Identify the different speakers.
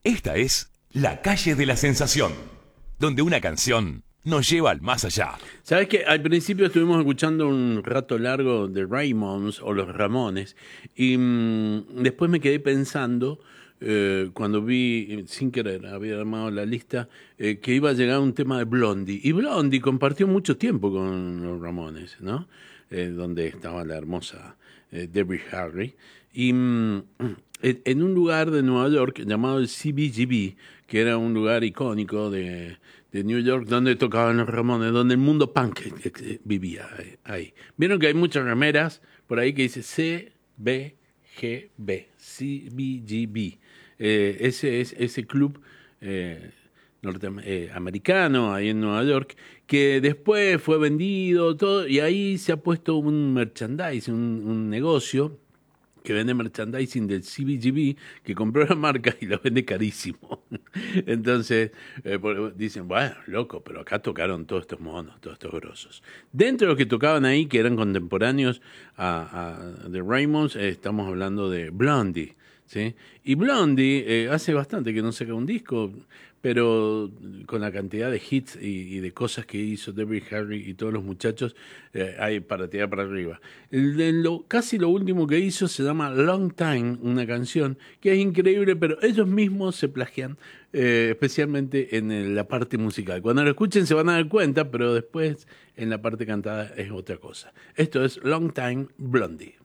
Speaker 1: Esta es La Calle de la Sensación, donde una canción nos lleva al más allá.
Speaker 2: Sabes que al principio estuvimos escuchando un rato largo de Raymonds o los Ramones y después me quedé pensando cuando vi, sin querer, había armado la lista, que iba a llegar un tema de Blondie. Y Blondie compartió mucho tiempo con los Ramones, ¿no? Donde estaba la hermosa Debbie Harry. Y en un lugar de Nueva York llamado el CBGB, que era un lugar icónico de New York, donde tocaban los Ramones, donde el mundo punk vivía ahí. Vieron que hay muchas remeras por ahí que dice CBGB, CBGB. Ese es ese club norteamericano ahí en Nueva York, que después fue vendido todo, y ahí se ha puesto un merchandising, un negocio que vende merchandising del CBGB, que compró la marca y la vende carísimo. Entonces, dicen, bueno, loco, pero acá tocaron todos estos monos, todos estos grosos. Dentro de los que tocaban ahí, que eran contemporáneos a The Raymonds, estamos hablando de Blondie, ¿sí? Y Blondie hace bastante que no saca un disco, pero con la cantidad de hits y de cosas que hizo Debbie Harry y todos los muchachos, hay para tirar para arriba. Casi lo último que hizo se llama Long Time, una canción que es increíble, pero ellos mismos se plagian, especialmente en la parte musical. Cuando lo escuchen se van a dar cuenta, pero después en la parte cantada es otra cosa. Esto es Long Time Blondie.